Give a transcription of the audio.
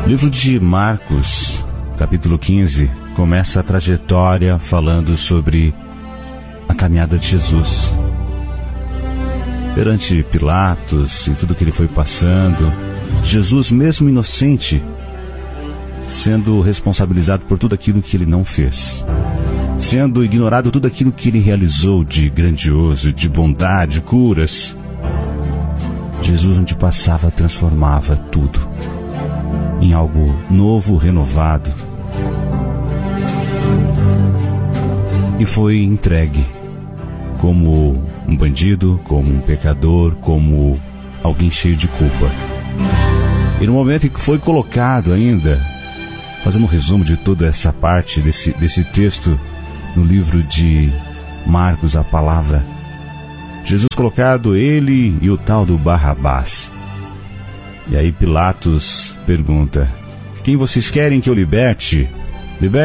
O livro de Marcos, capítulo 15, começa a trajetória falando sobre a caminhada de Jesus. Perante Pilatos e tudo que ele foi passando, Jesus, mesmo inocente, sendo responsabilizado por tudo aquilo que ele não fez, sendo ignorado tudo aquilo que ele realizou de grandioso, de bondade, curas. Jesus, onde passava, transformava tudo em algo novo, renovado. E foi entregue como um bandido, como um pecador, como alguém cheio de culpa. E no momento em que foi colocado ainda, fazendo um resumo de toda essa parte desse texto no livro de Marcos, a palavra, Jesus colocado, ele e o tal do Barrabás. E aí Pilatos pergunta: quem vocês querem que eu liberte?